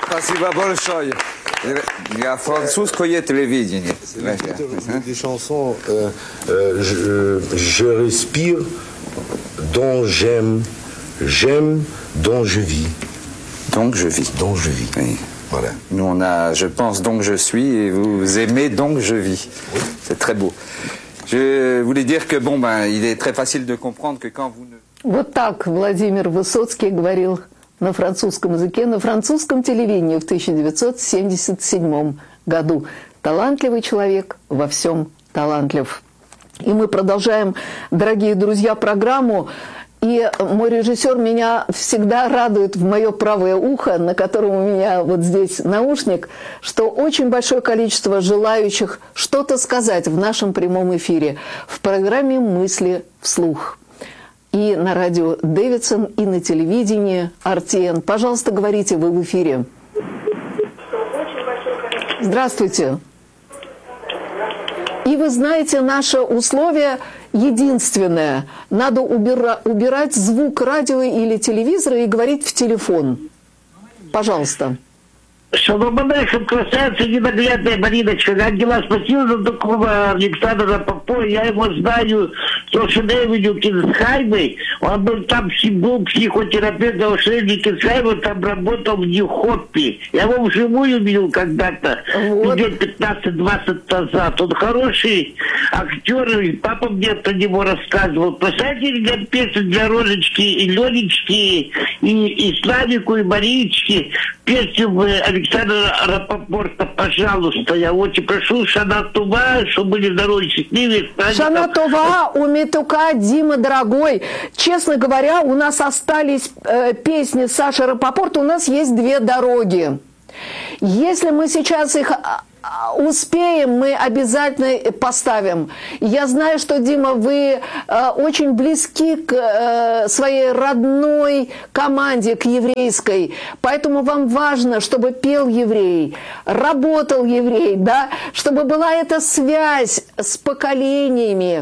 Спасибо большое. Я французское телевидение. Des chansons, je respire, dont j'aime, j'aime, dont je vis. Donc je vis. Donc je vis. Oui. Voilà. Nous on a je pense donc je suis et vous aimez donc je vis. Oui. C'est très beau. Je voulais dire que bon il est très facile de comprendre que quand vous ne... Вот так Владимир Высоцкий говорил на французском языке, на французском телевидении в 1977 году. Талантливый человек, во всем талантлив. И мы продолжаем, дорогие друзья, программу. И мой режиссер меня всегда радует в мое правое ухо, на котором у меня вот здесь наушник, что очень большое количество желающих что-то сказать в нашем прямом эфире в программе «Мысли вслух». И на радио Дэвидсон, и на телевидении RTN. Пожалуйста, говорите, вы в эфире. Здравствуйте. И вы знаете, наше условие единственное. Надо убирать звук радио или телевизора и говорить в телефон. Пожалуйста. Шалом алейхем, красавица ненаглядная Мариночка. Ангела, спасибо за такого Александра Попова. Я его знаю с Ошеневеню Кинсхаймой. Он был там психотерапевт Ошеневеню Кинсхайма, там работал в Нью-Хоппе. Я его вживую видел когда-то, лет 15-20 назад. Он хороший актер, и папа мне про него рассказывал. Поставьте для песню для Рожечки и Ленечки, и Славику, и Марички. Песню Александра Рапопорта, пожалуйста, я очень прошу, Шана Това, чтобы были здоровы, счастливы. Шана Това, у Митука, Дима, дорогой. Честно говоря, у нас остались песни Саши Рапопорта, у нас есть две дороги. Если мы сейчас их успеем, мы обязательно поставим. Я знаю, что, Дима, вы очень близки к своей родной команде, к еврейской, поэтому вам важно, чтобы пел еврей, работал еврей, да, чтобы была эта связь с поколениями.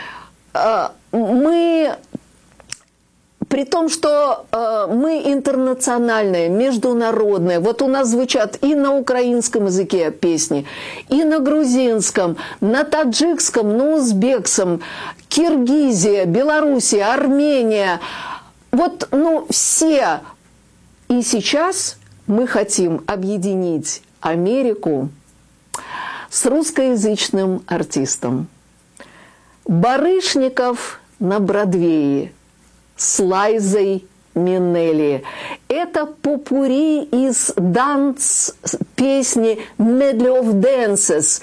При том, что мы интернациональные, международные. Вот у нас звучат и на украинском языке песни, и на грузинском, на таджикском, на узбекском, Киргизия, Белоруссия, Армения. Вот, все. И сейчас мы хотим объединить Америку с русскоязычным артистом. Барышников на Бродвее с Лайзой Минелли. Это попурри из песни «Medley of Dances»,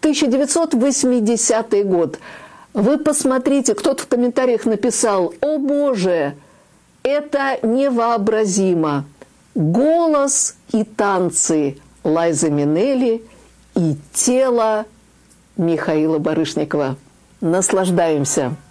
1980 год. Вы посмотрите, кто-то в комментариях написал: «О Боже, это невообразимо! Голос и танцы Лайзы Минелли и тело Михаила Барышникова». Наслаждаемся.